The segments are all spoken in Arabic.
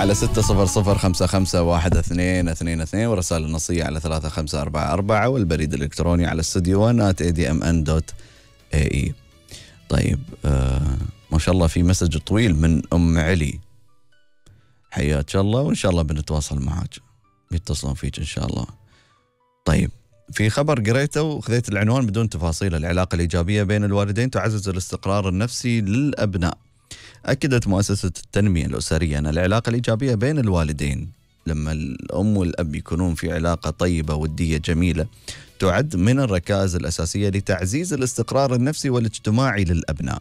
على 600551222 ورسائل النصية على 3544 والبريد الإلكتروني على studio1@admn.ae. طيب ما شاء الله في مسج طويل من أم علي، حياك الله وإن شاء الله بنتواصل معك، بيتصلون فيك إن شاء الله. طيب في خبر قريته وخذيت العنوان بدون تفاصيل: العلاقة الإيجابية بين الوالدين تعزز الاستقرار النفسي للأبناء. أكدت مؤسسة التنمية الأسرية أن العلاقة الإيجابية بين الوالدين لما الأم والأب يكونون في علاقة طيبة ودية جميلة تعد من الركائز الأساسية لتعزيز الاستقرار النفسي والاجتماعي للأبناء،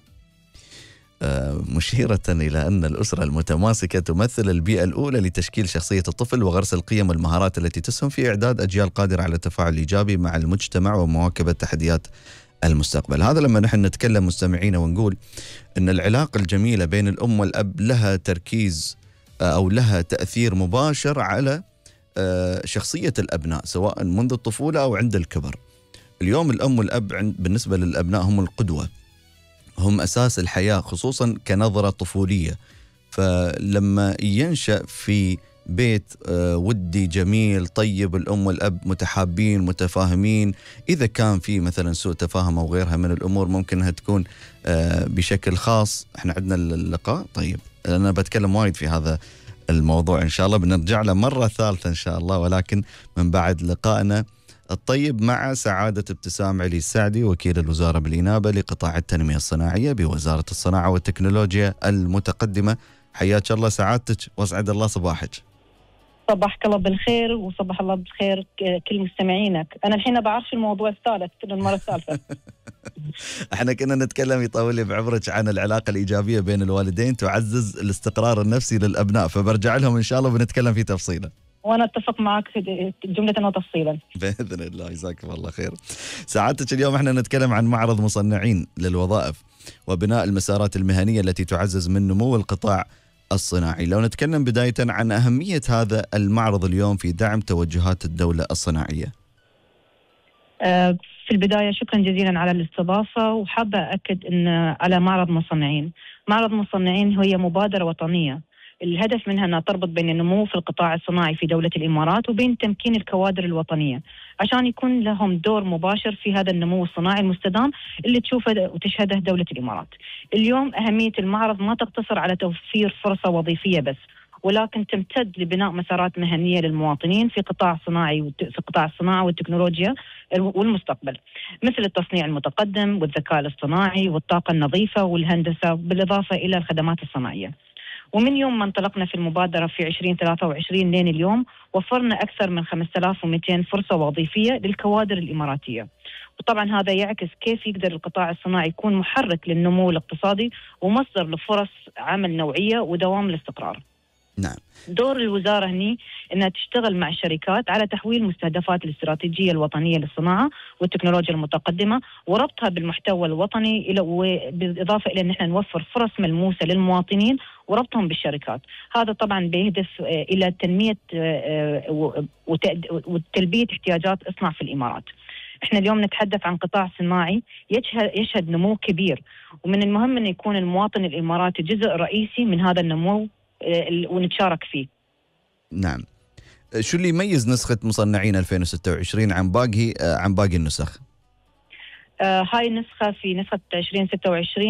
مشيرة إلى أن الأسرة المتماسكة تمثل البيئة الأولى لتشكيل شخصية الطفل وغرس القيم والمهارات التي تسهم في إعداد أجيال قادرة على التفاعل الإيجابي مع المجتمع ومواكبة تحديات المستقبل. هذا لما نحن نتكلم مستمعينا ونقول أن العلاقة الجميلة بين الأم والأب لها تركيز أو لها تأثير مباشر على شخصية الأبناء سواء منذ الطفولة أو عند الكبر. اليوم الأم والأب بالنسبة للأبناء هم القدوة، هم أساس الحياة خصوصا كنظرة طفولية. فلما ينشأ في بيت ودي جميل طيب، الأم والأب متحابين متفاهمين، إذا كان في مثلا سوء تفاهم أو غيرها من الأمور ممكن أنها تكون بشكل خاص. احنا عندنا اللقاء، طيب أنا بتكلم وايد في هذا الموضوع إن شاء الله، بنرجع له مرة ثالثة إن شاء الله، ولكن من بعد لقائنا الطيب مع سعادة ابتسام علي السعدي وكيل الوزارة بالإنابة لقطاع التنمية الصناعية بوزارة الصناعة والتكنولوجيا المتقدمة. حياك الله سعادتك واسعد الله صباحك. صباحك الله بالخير وصباح الله بالخير كل مستمعينك. أنا الحين بعرف الموضوع الثالث المرة الثالثة. احنا كنا نتكلم يطول لي بعمرك عن العلاقة الإيجابية بين الوالدين تعزز الاستقرار النفسي للأبناء، فبرجع لهم إن شاء الله وبنتكلم في تفصيله. وأنا أتفق معك في جملة وتفصيلا بإذن الله، جزاكم الله خير. سعادتك اليوم احنا نتكلم عن معرض مصنعين للوظائف وبناء المسارات المهنية التي تعزز من نمو القطاع الصناعي. لو نتكلم بداية عن أهمية هذا المعرض اليوم في دعم توجهات الدولة الصناعية. في البداية شكرا جزيلا على الاستضافة، وحابة أكد أن على معرض مصنعين. معرض مصنعين هي مبادرة وطنية الهدف منها أنها تربط بين النمو في القطاع الصناعي في دولة الإمارات وبين تمكين الكوادر الوطنية عشان يكون لهم دور مباشر في هذا النمو الصناعي المستدام اللي تشوفه وتشهده دولة الإمارات. اليوم أهمية المعرض ما تقتصر على توفير فرصة وظيفية بس، ولكن تمتد لبناء مسارات مهنية للمواطنين في قطاع صناعي في قطاع الصناعة والتكنولوجيا والمستقبل، مثل التصنيع المتقدم والذكاء الاصطناعي والطاقة النظيفة والهندسة، بالإضافة إلى الخدمات الصناعية. ومن يوم ما انطلقنا في المبادرة في 2023 لين اليوم وفرنا أكثر من 5200 فرصة وظيفية للكوادر الإماراتية. وطبعا هذا يعكس كيف يقدر القطاع الصناعي يكون محرك للنمو الاقتصادي ومصدر لفرص عمل نوعية ودوام الاستقرار. نعم. دور الوزارة هني أنها تشتغل مع الشركات على تحويل مستهدفات الاستراتيجية الوطنية للصناعة والتكنولوجيا المتقدمة وربطها بالمحتوى الوطني، بالإضافة إلى أن احنا نوفر فرص ملموسة للمواطنين وربطهم بالشركات. هذا طبعا بيهدف إلى تنمية وتلبية احتياجات اصنع في الإمارات. احنا اليوم نتحدث عن قطاع صناعي يشهد نمو كبير، ومن المهم أن يكون المواطن الإماراتي جزء رئيسي من هذا النمو ونتشارك فيه. نعم. شو اللي يميز نسخة مصنعين 2026 عن باقي النسخ؟ هاي النسخة في نسخة 2026